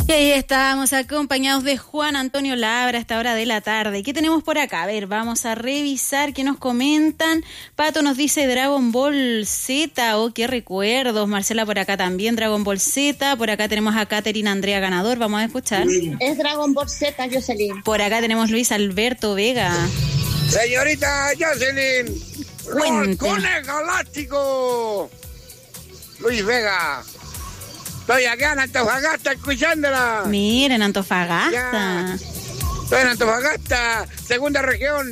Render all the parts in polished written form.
Y ahí estamos acompañados de Juan Antonio Labra a esta hora de la tarde. ¿Qué tenemos por acá? A ver, vamos a revisar qué nos comentan. Pato nos dice Dragon Ball Z, oh, qué recuerdos. Marcela por acá también, Dragon Ball Z. Por acá tenemos a Catherine Andrea Ganador, vamos a escuchar. Es Dragon Ball Z, Jocelyn. Por acá tenemos Luis Alberto Vega. Señorita Jocelyn, Roncones Galáctico. Luis Vega. Estoy acá en Antofagasta escuchándola. Miren, Antofagasta. Ya. Estoy en Antofagasta, segunda región.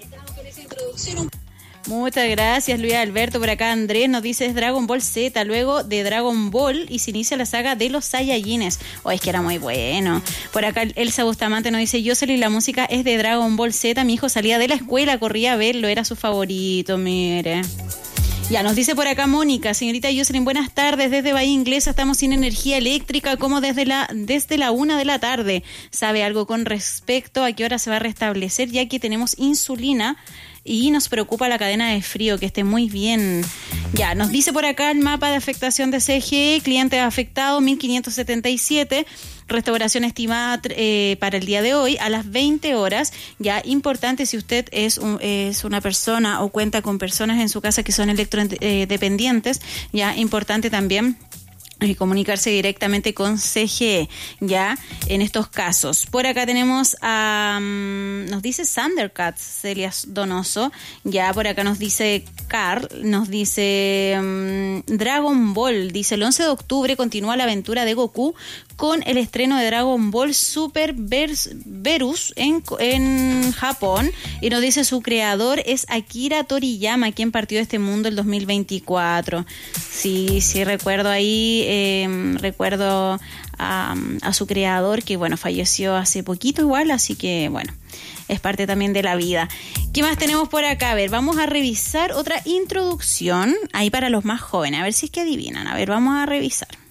Muchas gracias, Luis Alberto. Por acá Andrés nos dice es Dragon Ball Z, luego de Dragon Ball y se inicia la saga de los Saiyajines. Oh, es que era muy bueno. Por acá Elsa Bustamante nos dice Jocelyn, la música es de Dragon Ball Z. Mi hijo salía de la escuela, corría a verlo, era su favorito, mire. Ya, nos dice por acá Mónica, señorita Jocelyn, buenas tardes, desde Bahía Inglesa estamos sin energía eléctrica como desde la 1 de la tarde. ¿Sabe algo con respecto a qué hora se va a restablecer? Ya que tenemos insulina y nos preocupa la cadena de frío, que esté muy bien. Ya, nos dice por acá el mapa de afectación de CGE, clientes afectados 1577, restauración estimada para el día de hoy a las 20 horas. Ya, importante si usted es una persona o cuenta con personas en su casa que son electrodependientes, ya, importante también comunicarse directamente con CGE, ya, en estos casos. Por acá tenemos a, nos dice Thundercats, Celia Donoso, ya, por acá nos dice Carl, nos dice Dragon Ball, dice el 11 de octubre continúa la aventura de Goku con el estreno de Dragon Ball Super Verus en Japón, y nos dice su creador es Akira Toriyama, quien partió de este mundo el 2024. Sí, recuerdo ahí, recuerdo a su creador, que bueno, falleció hace poquito igual, así que bueno, es parte también de la vida. ¿Qué más tenemos por acá? A ver, vamos a revisar otra introducción ahí para los más jóvenes, a ver si es que adivinan. A ver, vamos a revisar.